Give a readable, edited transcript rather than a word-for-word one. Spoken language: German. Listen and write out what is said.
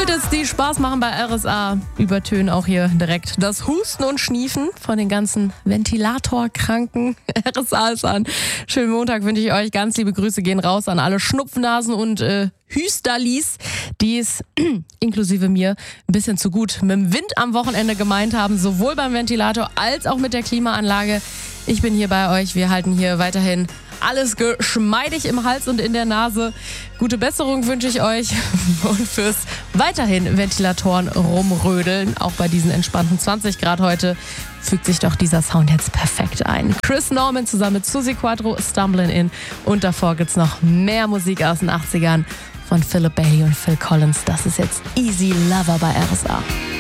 Kultis, die Spaß machen bei RSA, übertönen auch hier direkt das Husten und Schniefen von den ganzen Ventilatorkranken. RSA ist an. Schönen Montag wünsche ich euch. Ganz liebe Grüße gehen raus an alle Schnupfnasen und Hüsterlis, die es inklusive mir ein bisschen zu gut mit dem Wind am Wochenende gemeint haben, sowohl beim Ventilator als auch mit der Klimaanlage. Ich bin hier bei euch. Wir halten hier weiterhin alles geschmeidig im Hals und in der Nase. Gute Besserung wünsche ich euch und fürs weiterhin Ventilatoren rumrödeln. Auch bei diesen entspannten 20 Grad heute fügt sich doch dieser Sound jetzt perfekt ein. Chris Norman zusammen mit Suzi Quatro, Stumbling In. Und davor gibt's noch mehr Musik aus den 80ern von Philip Bailey und Phil Collins. Das ist jetzt Easy Lover bei RSA.